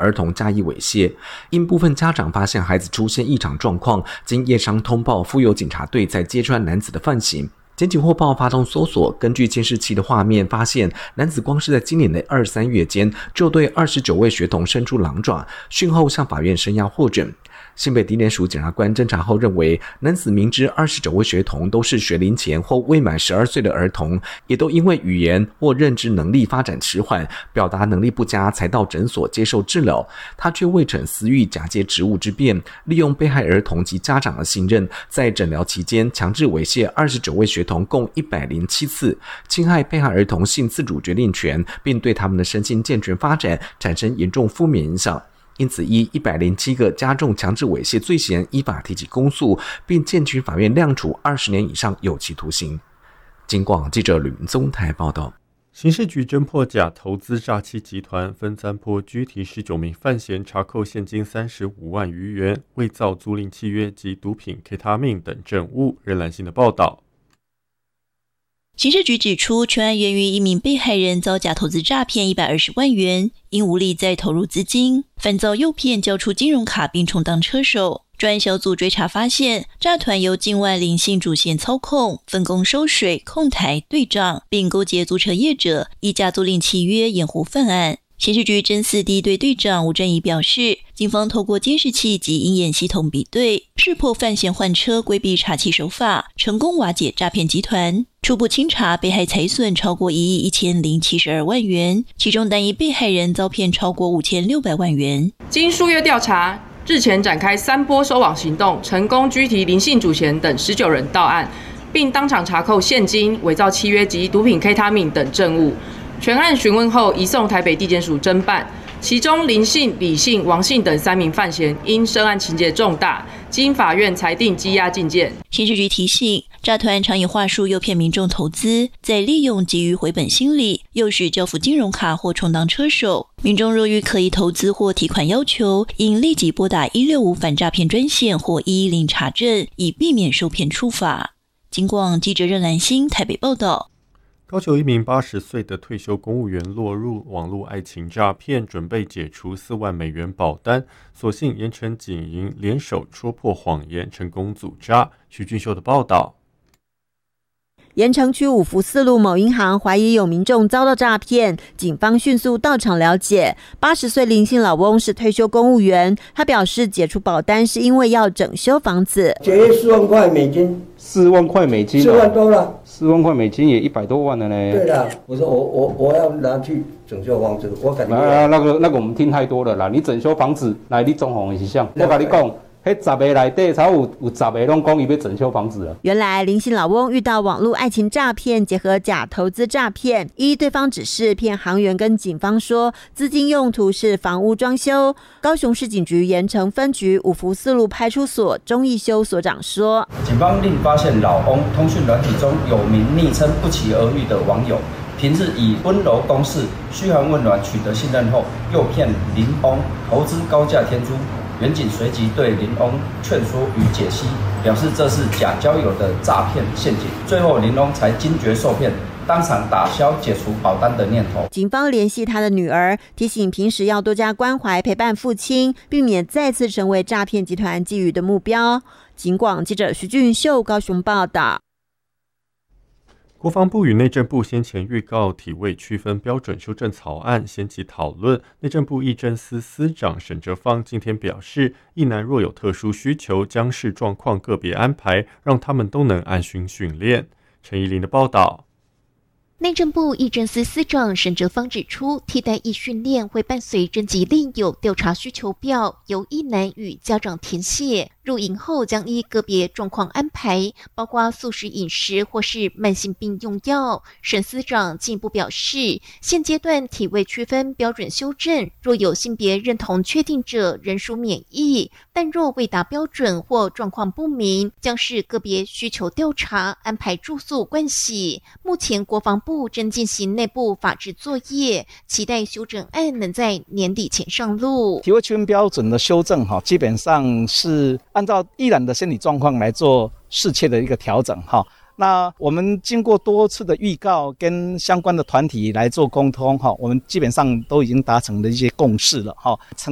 儿童加以猥亵。因部分家长发现孩子出现异常状况，经验伤通报妇幼警察队，在揭穿男子的犯行。检警获报发动搜索，根据监视器的画面发现，男子光是在今年的2、3月间就对29位学童伸出狼爪，讯后向法院声押获准。新北地检署检察官侦查后认为，男子明知29位学童都是学龄前或未满12岁的儿童，也都因为语言或认知能力发展迟缓，表达能力不佳才到诊所接受治疗，他却未逞私欲，假借职务之便，利用被害儿童及家长的信任，在诊疗期间强制猥亵29位学童共107次，侵害被害儿童性自主决定权，并对他们的身心健全发展产生严重负面影响。因此，依107个加重强制猥亵罪嫌依法提起公诉，并建请法院量处20年以上有期徒刑。警广记者吕明宗台报道。 刑事局侦破假投资诈欺集团，分3波拘提19名犯嫌，查扣现金35万余元，伪造租赁契约及毒品 K 他命等证物。任兰心的报道。 刑事局指出，全案源于一名被害人遭假投资诈骗120万元，因无力再投入资金，反遭诱骗交出金融卡并充当车手。专案小组追查发现，诈团由境外林姓主嫌操控，分工收水、控台、对账，并勾结租车业者，以假租赁契约掩护犯案。刑事局侦4地队队长吴正义表示，警方透过监视器及鹰眼系统比对，识破犯嫌换车规避查缉手法，成功瓦解诈骗集团。初步清查被害财损超过1亿1072万元，其中单一被害人遭骗超过5600万元。 经数月调查，日前展开3波收网行动，成功拘提林姓主嫌等19人到案，并当场查扣现金、伪造契约及毒品 K 他命等证物。全案询问后移送台北地检署侦办，其中林姓、李姓、王姓等3名犯嫌因涉案情节重大，经法院裁定羁押禁见。 刑事局提醒，诈团常以话术诱骗民众投资，再利用急于回本心理，诱使交付金融卡或充当车手。民众若遇可疑投资或提款要求，应立即拨打165反诈骗专线或110查证，以避免受骗处罚。警广记者任兰心台北报道。 高雄一名80岁的退休公务员落入网络爱情诈骗，准备解除4万美元保单，所幸盐城警营联手戳破谎言，成功阻诈。徐俊秀的报道。 盐城区五福4路某银行怀疑有民众遭到诈骗，警方迅速到场了解。80岁林姓老翁是退休公务员，他表示解除保单是因为要整修房子， 节约4万块美金。 4万块美金 ，4万多了。 4万块美金也100多万了呢。 对了，我说我要拿去整修房子，我感觉那个我们听太多了啦。你整修房子，来你装潢的是啥？我跟你讲。迄10个内底才有10个拢讲伊要整修房子了。 原来林姓老翁遇到网络爱情诈骗，结合假投资诈骗，依对方指示骗行员跟警方说资金用途是房屋装修。高雄市警局盐城分局五福4路派出所钟义修所长说， 警方另发现老翁通讯软体中有名昵称不期而遇的网友，平日以温柔攻势、嘘寒问暖取得信任后，诱骗林翁投资高价天珠。员警随即对林翁劝说与解析，表示这是假交友的诈骗陷阱。最后林翁才惊觉受骗，当场打消解除保单的念头。 警方联系他的女儿，提醒平时要多加关怀陪伴父亲，避免再次成为诈骗集团觊觎的目标。警广记者徐俊秀高雄报道。 国防部与内政部先前预告体位区分标准修正草案，掀起讨论。内政部役政司司长沈哲芳今天表示，役男若有特殊需求，将视状况个别安排，让他们都能安心训练。陈怡琳的报道。 内政部役政司司长沈哲芳指出，替代役训练会伴随征集另有调查需求表，由役男与家长填写。入营后将依个别状况安排，包括素食饮食或是慢性病用药。沈司长进一步表示，现阶段体位区分标准修正，若有性别认同确定者仍属免疫，但若未达标准或状况不明，将是个别需求调查安排住宿盥洗。目前国防部正进行内部法制作业，期待修正案能在年底前上路。 体位区分标准的修正基本上是按照役男的身体状况来做适切的一个调整。那我们经过多次的预告跟相关的团体来做沟通，我们基本上都已经达成了一些共识了。